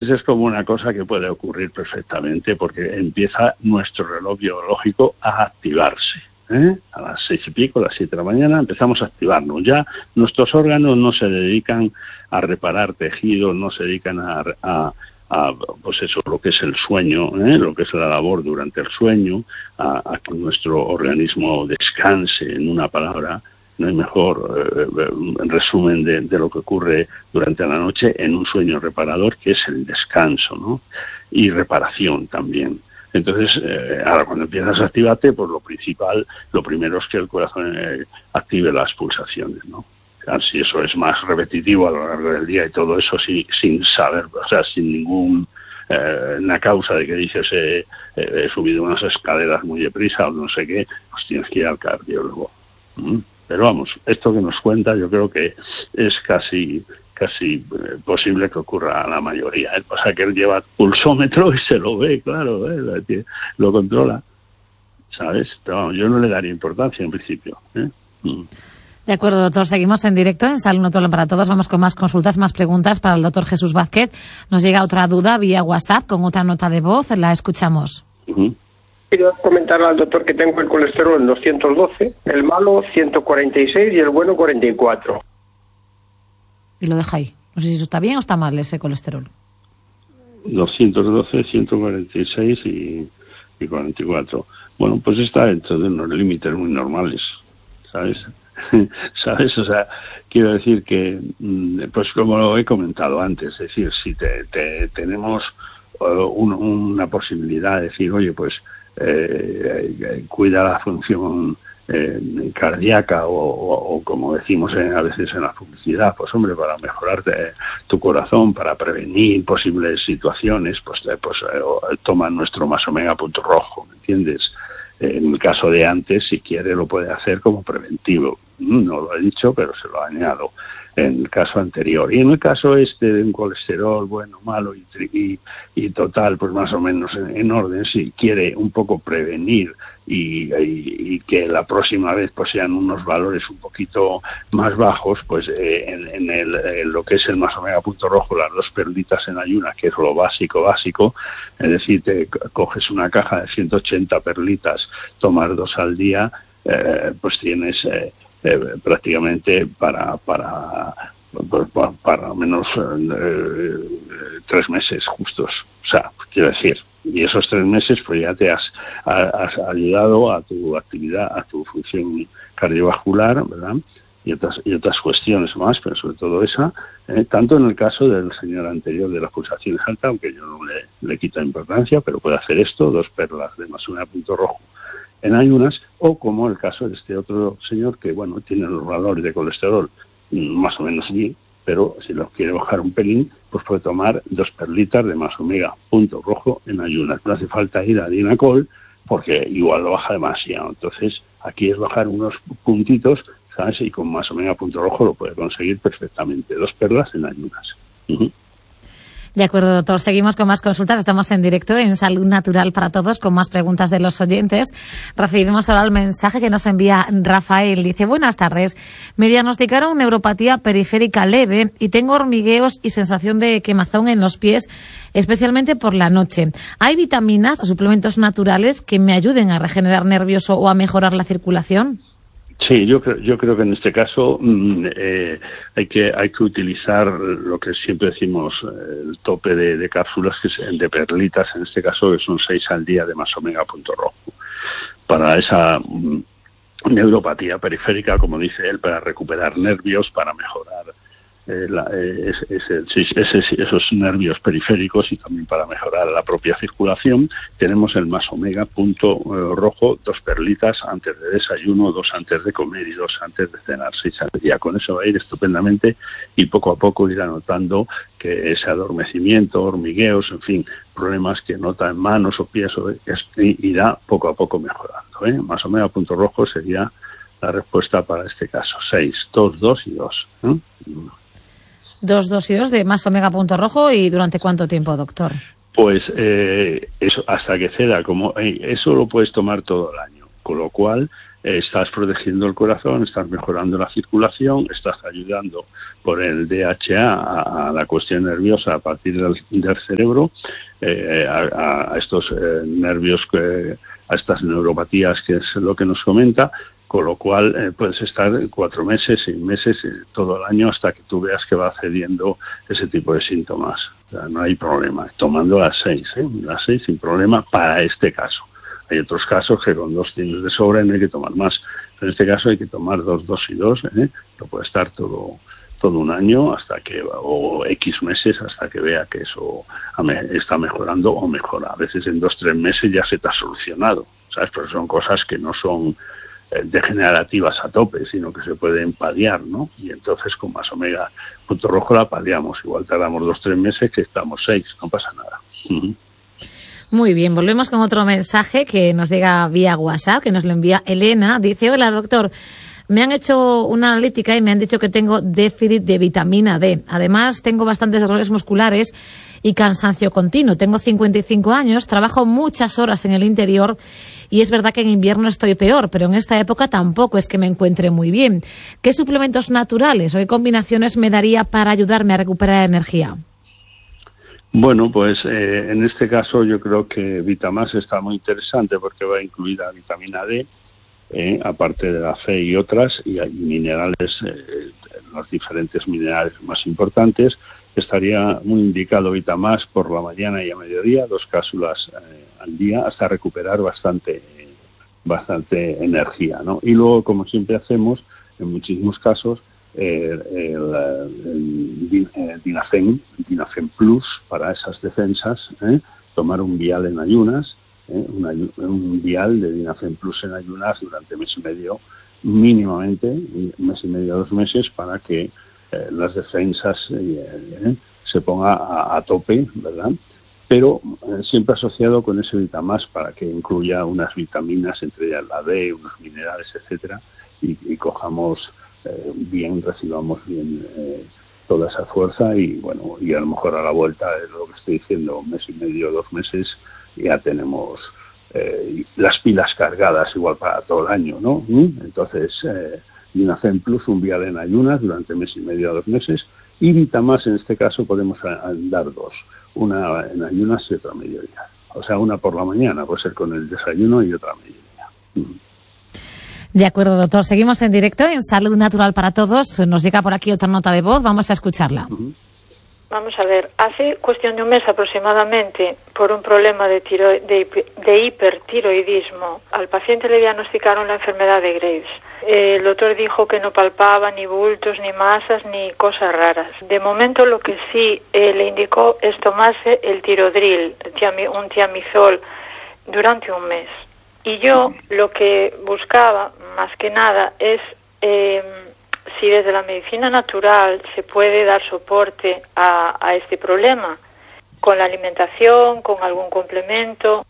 Es como una cosa que puede ocurrir perfectamente porque empieza nuestro reloj biológico a activarse. A las 6:00 a las 7 de la mañana empezamos a activarnos. Ya nuestros órganos no se dedican a reparar tejidos, no se dedican a pues eso, lo que es el sueño, lo que es la labor durante el sueño, a que nuestro organismo descanse. En una palabra, no hay mejor resumen de lo que ocurre durante la noche en un sueño reparador, que es el descanso, ¿no? Y reparación también. Entonces, ahora cuando empiezas a activarte, pues lo primero es que el corazón active las pulsaciones, ¿no? Si eso es más repetitivo a lo largo del día y todo eso sin saber, o sea, sin ningún una causa de que dices he subido unas escaleras muy deprisa o no sé qué, pues tienes que ir al cardiólogo. Pero vamos, esto que nos cuenta yo creo que es casi posible que ocurra a la mayoría. O sea, que él lleva pulsómetro y se lo ve, claro, lo controla, ¿sabes? Pero vamos, yo no le daría importancia en principio. De acuerdo, doctor. Seguimos en directo en Salud Natural para Todos. Vamos con más consultas, más preguntas para el doctor Jesús Vázquez. Nos llega otra duda vía WhatsApp con otra nota de voz. La escuchamos. Quiero comentar al doctor que tengo el colesterol en 212, el malo 146 y el bueno 44. Y lo deja ahí. No sé si eso está bien o está mal, ese colesterol. 212, 146 y 44. Bueno, pues está dentro de unos límites muy normales, ¿sabes? ¿Sabes? O sea, quiero decir que, pues como lo he comentado antes, es decir, si tenemos una posibilidad de decir, oye, pues cuida la función cardíaca o como decimos a veces en la publicidad, pues hombre, para mejorar tu corazón, para prevenir posibles situaciones, pues toma nuestro Más Omega Punto Rojo, ¿me entiendes? En el caso de antes, si quiere, lo puede hacer como preventivo. No lo he dicho, pero se lo añado en el caso anterior. Y en el caso de un colesterol bueno, malo y total, pues más o menos en orden, si quiere un poco prevenir y que la próxima vez pues sean unos valores un poquito más bajos, pues en lo que es el Más Omega Punto Rojo, las 2 perlitas en ayunas, que es lo básico, es decir, te coges una caja de 180 perlitas, tomas 2 al día, pues tienes prácticamente para menos 3 meses justos. O sea, quiero decir, y esos 3 meses pues ya te has ayudado a tu actividad, a tu función cardiovascular, ¿verdad? Y otras cuestiones más, pero sobre todo esa, tanto en el caso del señor anterior de las pulsaciones altas, aunque yo no le quito importancia, pero puede hacer esto, 2 perlas de Más Omega Punto Rojo en ayunas, o como el caso de este otro señor que, bueno, tiene los valores de colesterol más o menos bien, pero si los quiere bajar un pelín, pues puede tomar 2 perlitas de Más Omega Punto Rojo en ayunas. No hace falta ir a Dinacol porque igual lo baja demasiado. Entonces, aquí es bajar unos puntitos, ¿sabes? Y con Más Omega Punto Rojo lo puede conseguir perfectamente. 2 perlas en ayunas. De acuerdo, doctor. Seguimos con más consultas. Estamos en directo en Salud Natural para Todos con más preguntas de los oyentes. Recibimos ahora el mensaje que nos envía Rafael. Dice, buenas tardes. Me diagnosticaron neuropatía periférica leve y tengo hormigueos y sensación de quemazón en los pies, especialmente por la noche. ¿Hay vitaminas o suplementos naturales que me ayuden a regenerar nervios o a mejorar la circulación? Sí, yo creo que en este caso hay que utilizar lo que siempre decimos, el tope de cápsulas, que es de perlitas, en este caso, que son 6 al día de Más Omega Punto Rojo. Para esa neuropatía periférica, como dice él, para recuperar nervios, para mejorar esos nervios periféricos y también para mejorar la propia circulación, tenemos el Más Omega Punto Rojo, 2 perlitas antes de desayuno, 2 antes de comer y 2 antes de cenar, 6 al día. Con eso va a ir estupendamente y poco a poco irá notando que ese adormecimiento, hormigueos, en fin, problemas que nota en manos o pies, irá poco a poco mejorando. Más Omega Punto Rojo sería la respuesta para este caso. 6, 2, 2 y 2. 2, 2 y 2 de Más Omega Punto Rojo. ¿Y durante cuánto tiempo, doctor? Pues eso hasta que ceda. Eso lo puedes tomar todo el año. con lo cual estás protegiendo el corazón, estás mejorando la circulación, estás ayudando por el DHA a la cuestión nerviosa a partir del cerebro, a estos nervios, a estas neuropatías, que es lo que nos comenta, con lo cual puedes estar 4 meses, 6 meses, todo el año hasta que tú veas que va cediendo ese tipo de síntomas. O sea, no hay problema, tomando las 6 sin problema para este caso. Hay otros casos que con 2 tienes de sobra y no hay que tomar más. En este caso hay que tomar 2 y 2, no puede estar todo un año hasta que, o X meses hasta que vea que eso está mejorando o mejora. A veces en 2-3 meses ya se te ha solucionado, ¿sabes? Pero son cosas que no son degenerativas a tope, sino que se pueden paliar, ¿no? Y entonces con más omega punto rojo la paliamos. Igual tardamos 2-3 meses que estamos 6, no pasa nada. Muy bien, volvemos con otro mensaje que nos llega vía WhatsApp, que nos lo envía Elena. Dice: hola, doctor, me han hecho una analítica y me han dicho que tengo déficit de vitamina D. Además, tengo bastantes dolores musculares y cansancio continuo. Tengo 55 años, trabajo muchas horas en el interior y es verdad que en invierno estoy peor, pero en esta época tampoco es que me encuentre muy bien. ¿Qué suplementos naturales o qué combinaciones me daría para ayudarme a recuperar energía? Bueno, pues en este caso yo creo que Vitamás está muy interesante porque va a incluir la vitamina D, aparte de la Fe y otras, y hay minerales, los diferentes minerales más importantes. Estaría muy indicado Vitamás por la mañana y a mediodía, 2 cápsulas al día, hasta recuperar bastante energía, ¿no? Y luego, como siempre hacemos, en muchísimos casos, Dinafen Plus para esas defensas, tomar un vial en ayunas, un vial de Dinafen Plus en ayunas durante mes y medio, mínimamente, 1 mes y medio, 2 meses, para que las defensas se ponga a tope, ¿verdad? Pero siempre asociado con ese Vitamás para que incluya unas vitaminas, entre ellas la D, unos minerales, etcétera, y cojamos recibamos bien toda esa fuerza y bueno, y a lo mejor a la vuelta de lo que estoy diciendo, 1 mes y medio, 2 meses, ya tenemos las pilas cargadas igual para todo el año, ¿no? Entonces, Dinafen Plus, un vial en ayunas durante 1 mes y medio a 2 meses, y Vitamás, en este caso podemos dar 2, una en ayunas y otra a mediodía. O sea, una por la mañana, puede ser con el desayuno, y otra a mediodía. De acuerdo, doctor. Seguimos en directo en Salud Natural para Todos. Nos llega por aquí otra nota de voz. Vamos a escucharla. Vamos a ver. Hace cuestión de 1 mes aproximadamente, por un problema de hipertiroidismo, al paciente le diagnosticaron la enfermedad de Graves. El doctor dijo que no palpaba ni bultos, ni masas, ni cosas raras. De momento lo que sí le indicó es tomarse el tirodril, un tiamizol, durante 1 mes. Y yo lo que buscaba, más que nada, es si desde la medicina natural se puede dar soporte a este problema, con la alimentación, con algún complemento.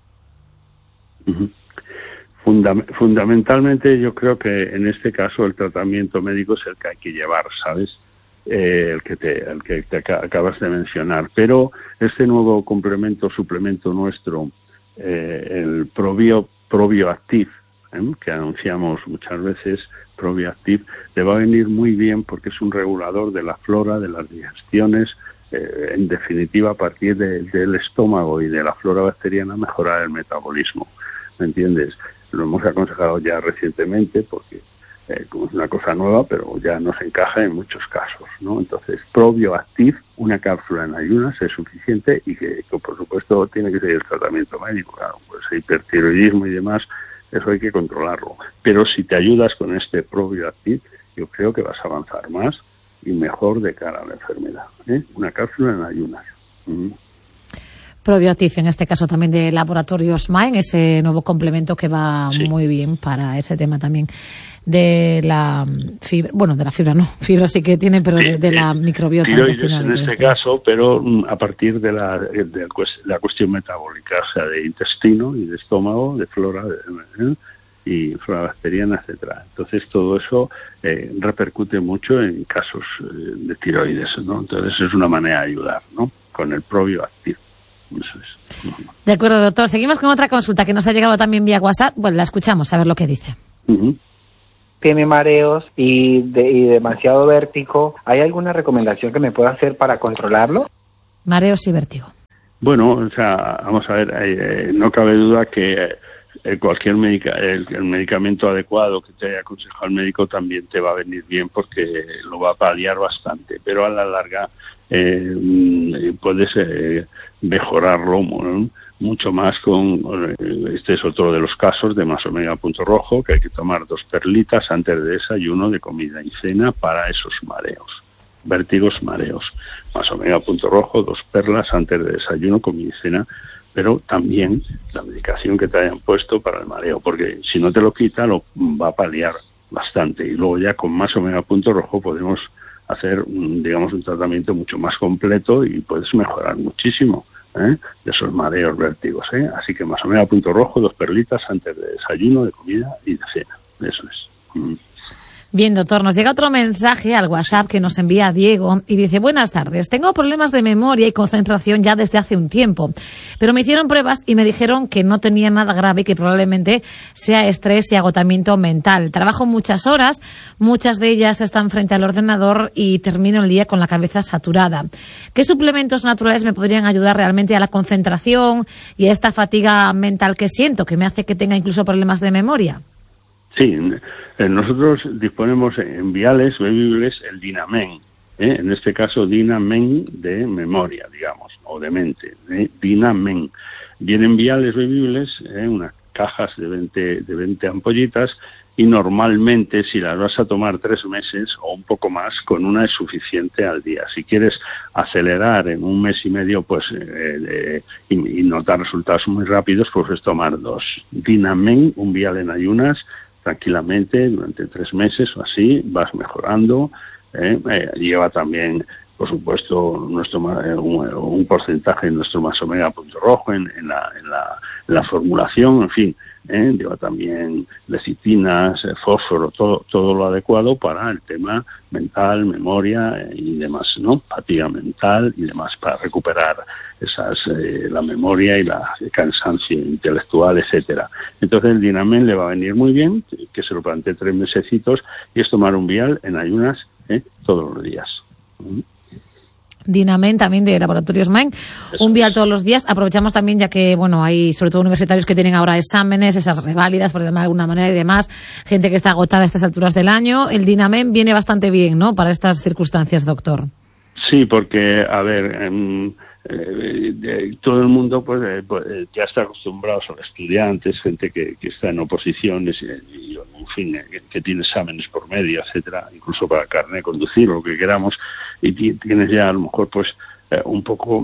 Fundamentalmente yo creo que en este caso el tratamiento médico es el que hay que llevar, ¿sabes? El que te acabas de mencionar. Pero este nuevo suplemento nuestro, el ProBioactive, que anunciamos muchas veces, ProBioactive, le va a venir muy bien porque es un regulador de la flora, de las digestiones, en definitiva a partir del estómago y de la flora bacteriana mejorar el metabolismo, ¿me entiendes? Lo hemos aconsejado ya recientemente porque como es una cosa nueva, pero ya nos encaja en muchos casos, ¿no? Entonces, ProBioactive, una cápsula en ayunas es suficiente y que por supuesto tiene que ser el tratamiento médico, claro, pues hipertiroidismo y demás, eso hay que controlarlo. Pero si te ayudas con este ProBioactive, yo creo que vas a avanzar más y mejor de cara a la enfermedad, Una cápsula en ayunas. ProBioactive, en este caso también de Laboratorios Main, ese nuevo complemento que va muy bien para ese tema también de la fibra, fibra sí que tiene, pero de la microbiota intestinal. En este caso, pero a partir de la cuestión metabólica, o sea, de intestino y de estómago, de flora y flora bacteriana, etcétera. Entonces todo eso repercute mucho en casos de tiroides, ¿no? Entonces es una manera de ayudar, ¿no? Con el ProBioactive. Eso es. De acuerdo, doctor. Seguimos con otra consulta que nos ha llegado también vía WhatsApp. Bueno, la escuchamos, a ver lo que dice. Tiene mareos y demasiado vértigo. ¿Hay alguna recomendación que me pueda hacer para controlarlo? Mareos y vértigo. Bueno, o sea, vamos a ver, no cabe duda que cualquier el medicamento adecuado que te haya aconsejado el médico también te va a venir bien porque lo va a paliar bastante, pero a la larga puedes mejorarlo mucho más con, este es otro de los casos de Más Omega Punto Rojo, que hay que tomar 2 perlitas antes de desayuno, de comida y cena para esos mareos. Vértigos, mareos. Más Omega Punto Rojo, 2 perlas antes de desayuno, comida y cena, pero también la medicación que te hayan puesto para el mareo, porque si no te lo quita, lo va a paliar bastante. Y luego ya con Más Omega Punto Rojo podemos hacer, digamos, un tratamiento mucho más completo y puedes mejorar muchísimo de esos mareos, vértigos. Así que Más Omega Punto Rojo, 2 perlitas antes de desayuno, de comida y de cena. Eso es. Bien, doctor, nos llega otro mensaje al WhatsApp que nos envía Diego y dice: buenas tardes, tengo problemas de memoria y concentración ya desde hace un tiempo, pero me hicieron pruebas y me dijeron que no tenía nada grave y que probablemente sea estrés y agotamiento mental. Trabajo muchas horas, muchas de ellas están frente al ordenador y termino el día con la cabeza saturada. ¿Qué suplementos naturales me podrían ayudar realmente a la concentración y a esta fatiga mental que siento, que me hace que tenga incluso problemas de memoria? Sí, nosotros disponemos en viales bebibles el Dinamen, en este caso Dinamen de memoria, digamos, o de mente, Dinamen. Vienen viales bebibles, unas cajas de 20 ampollitas, y normalmente si las vas a tomar 3 meses o un poco más, con una es suficiente al día. Si quieres acelerar en 1 mes y medio pues y notar resultados muy rápidos, pues es tomar 2. Dinamen, un vial en ayunas, tranquilamente durante 3 meses o así, vas mejorando. Lleva también, por supuesto, un porcentaje de nuestro Más Omega Punto Rojo en la formulación, en fin. Lleva también lecitinas, fósforo, todo lo adecuado para el tema mental, memoria y demás, ¿no? Fatiga mental y demás, para recuperar la memoria y la cansancio intelectual, etcétera. Entonces el Dinamen le va a venir muy bien, que se lo plantee 3 mesecitos, y es tomar un vial en ayunas todos los días. Dinamen, también de Laboratorios Main, un vial todos los días. Aprovechamos también, ya que hay sobre todo universitarios que tienen ahora exámenes, esas reválidas, por llamar de alguna manera, y demás, gente que está agotada a estas alturas del año. El Dinamen viene bastante bien, ¿no?, para estas circunstancias, doctor. Sí, porque, a ver, todo el mundo pues ya está acostumbrado, son estudiantes, gente que está en oposiciones y en fin, que tiene exámenes por medio, etcétera, incluso para carnet de conducir, lo que queramos, y tienes ya a lo mejor pues un poco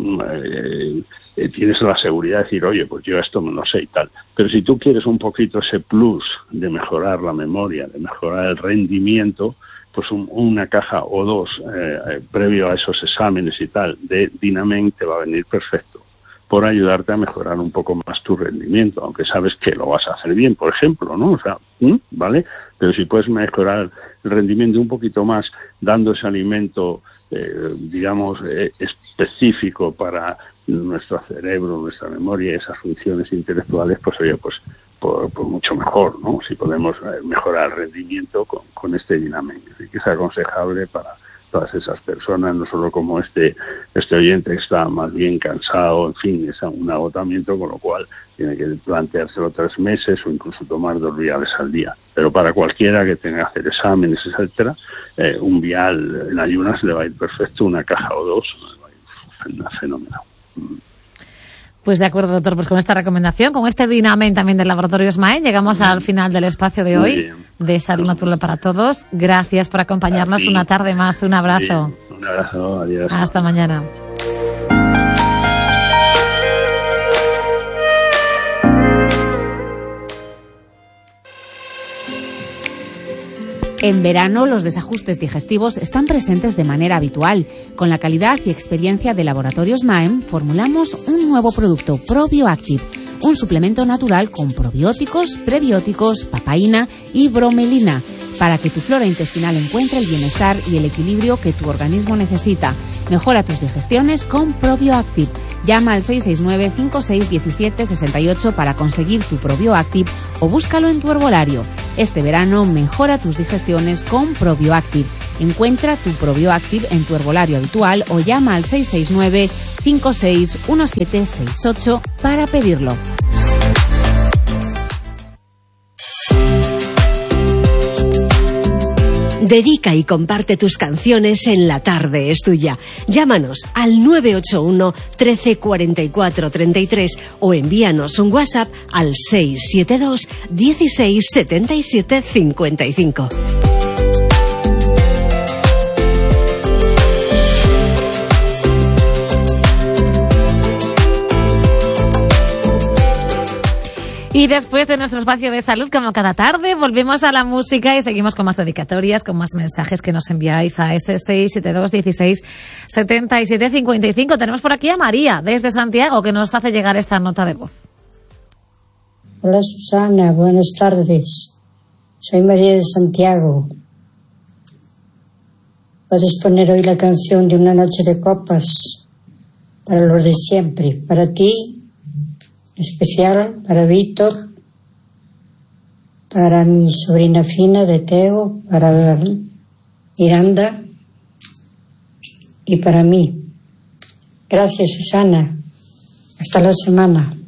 tienes la seguridad de decir, oye, pues yo esto me lo sé y tal. Pero si tú quieres un poquito ese plus de mejorar la memoria, de mejorar el rendimiento, pues una caja o 2 previo a esos exámenes y tal de Dinamen te va a venir perfecto, por ayudarte a mejorar un poco más tu rendimiento, aunque sabes que lo vas a hacer bien, por ejemplo, ¿no? O sea, ¿vale? Pero si puedes mejorar el rendimiento un poquito más dando ese alimento, digamos, específico para nuestro cerebro, nuestra memoria y esas funciones intelectuales, pues oye, pues por mucho mejor, ¿no? Si podemos mejorar el rendimiento con este Dinamen. Así que es aconsejable para todas esas personas, no solo como este oyente que está más bien cansado, en fin, es un agotamiento, con lo cual tiene que planteárselo 3 meses o incluso tomar 2 viales al día. Pero para cualquiera que tenga que hacer exámenes, etcétera, un vial en ayunas le va a ir perfecto, una caja o 2, le va a ir fenómeno. Pues de acuerdo, doctor, pues con esta recomendación, con este Dinamen también del Laboratorios Main, llegamos al final del espacio de hoy de Salud Natural para Todos. Gracias por acompañarnos una tarde más. Un abrazo. Un abrazo, adiós. Hasta mañana. En verano, los desajustes digestivos están presentes de manera habitual. Con la calidad y experiencia de Laboratorios Maem, formulamos un nuevo producto, ProBioActive, un suplemento natural con probióticos, prebióticos, papaína y bromelina, para que tu flora intestinal encuentre el bienestar y el equilibrio que tu organismo necesita. Mejora tus digestiones con ProbioActive. Llama al 669-5617-68 para conseguir tu ProbioActive o búscalo en tu herbolario. Este verano mejora tus digestiones con ProbioActive. Encuentra tu ProbioActive en tu herbolario habitual o llama al 669-561768 para pedirlo. Dedica y comparte tus canciones en La Tarde es Tuya. Llámanos al 981 13 44 33 o envíanos un WhatsApp al 672 16 77 55. Y después de nuestro espacio de salud, como cada tarde, volvemos a la música y seguimos con más dedicatorias, con más mensajes que nos enviáis a ese 672 16 77 55. Tenemos por aquí a María, desde Santiago, que nos hace llegar esta nota de voz. Hola Susana, buenas tardes. Soy María de Santiago. Puedes poner hoy la canción de Una noche de copas para los de siempre, para ti, especial para Víctor, para mi sobrina Fina de Teo, para Miranda y para mí. Gracias, Susana. Hasta la semana.